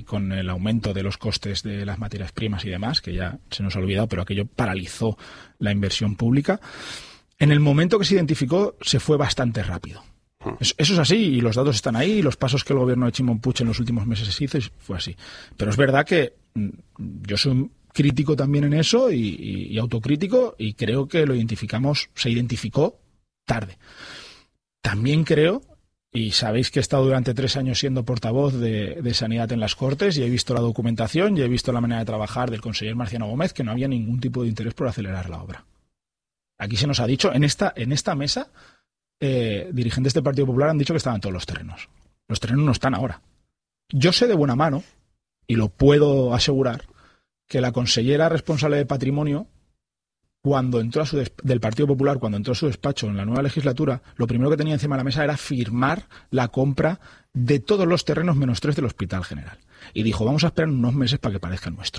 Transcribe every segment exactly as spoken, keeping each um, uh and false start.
con el aumento de los costes de las materias primas y demás, que ya se nos ha olvidado, pero aquello paralizó la inversión pública. En el momento que se identificó, se fue bastante rápido. Eso, eso es así, y los datos están ahí, y los pasos que el gobierno de Chimón Puig en los últimos meses hizo, y fue así. Pero es verdad que yo soy un crítico también en eso, y, y, y autocrítico, y creo que lo identificamos, se identificó tarde. También creo, y sabéis que he estado durante tres años siendo portavoz de, de Sanidad en las Cortes, y he visto la documentación, y he visto la manera de trabajar del conseller Marciano Gómez, que no había ningún tipo de interés por acelerar la obra. Aquí se nos ha dicho, en esta, en esta mesa, Eh, dirigentes del Partido Popular han dicho que estaban todos los terrenos. Los terrenos no están ahora. Yo sé de buena mano, y lo puedo asegurar, que la consellera responsable de Patrimonio, cuando entró a su des- del Partido Popular, cuando entró a su despacho en la nueva legislatura, lo primero que tenía encima de la mesa era firmar la compra de todos los terrenos menos tres del Hospital General. Y dijo, vamos a esperar unos meses para que parezca nuestro.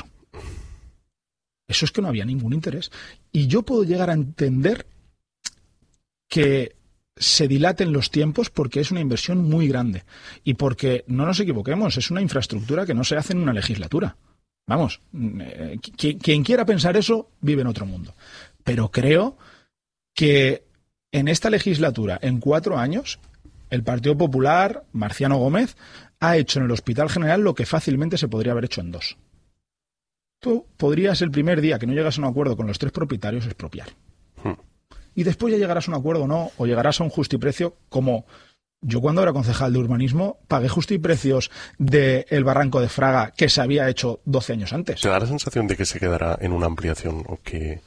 Eso es que no había ningún interés. Y yo puedo llegar a entender que se dilaten los tiempos porque es una inversión muy grande y porque, no nos equivoquemos, es una infraestructura que no se hace en una legislatura. Vamos, eh, quien, quien quiera pensar eso vive en otro mundo. Pero creo que en esta legislatura, en cuatro años, el Partido Popular, Marciano Gómez, ha hecho en el Hospital General lo que fácilmente se podría haber hecho en dos. Tú podrías el primer día que no llegas a un acuerdo con los tres propietarios expropiar. Hmm. Y después ya llegarás a un acuerdo o no, o llegarás a un justiprecio, como yo cuando era concejal de urbanismo pagué justiprecios del Barranco de Fraga que se había hecho doce años antes. ¿Te da la sensación de que se quedará en una ampliación o que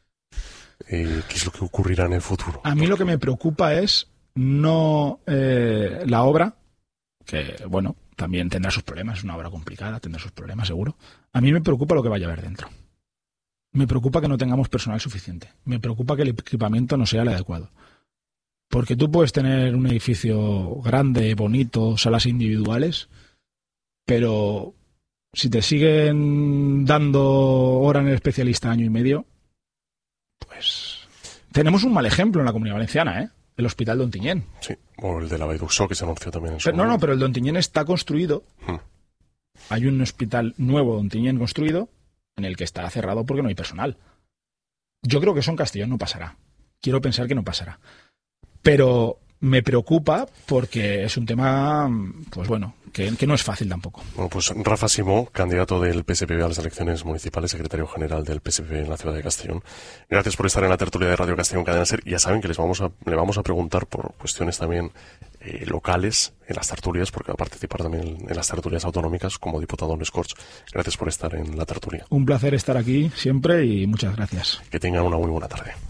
eh, qué es lo que ocurrirá en el futuro? A mí lo que me preocupa es no eh, la obra, que bueno, también tendrá sus problemas, es una obra complicada, tendrá sus problemas seguro. A mí me preocupa lo que vaya a haber dentro. Me preocupa que no tengamos personal suficiente. Me preocupa que el equipamiento no sea el adecuado. Porque tú puedes tener un edificio grande, bonito, salas individuales, pero si te siguen dando hora en el especialista año y medio, pues tenemos un mal ejemplo en la Comunidad Valenciana, ¿eh? El Hospital de Ontinyent. Sí, o el de la Vall d'Uixó, que se anunció también en su pero, No, no, pero el de Ontinyent está construido. Hmm. Hay un hospital nuevo de Ontinyent construido, en el que está cerrado porque no hay personal. Yo creo que eso en Castellón no pasará. Quiero pensar que no pasará. Pero me preocupa porque es un tema, pues bueno, que, que no es fácil tampoco. Bueno, pues Rafa Simó, candidato del P S P B a las elecciones municipales, secretario general del P S P B en la ciudad de Castellón. Gracias por estar en la tertulia de Radio Castellón Cadena Ser. Ya saben que les vamos a, le vamos a preguntar por cuestiones también eh, locales en las tertulias, porque va a participar también en las tertulias autonómicas como diputado en Les Corts. Gracias por estar en la tertulia. Un placer estar aquí siempre y muchas gracias. Que tengan una muy buena tarde.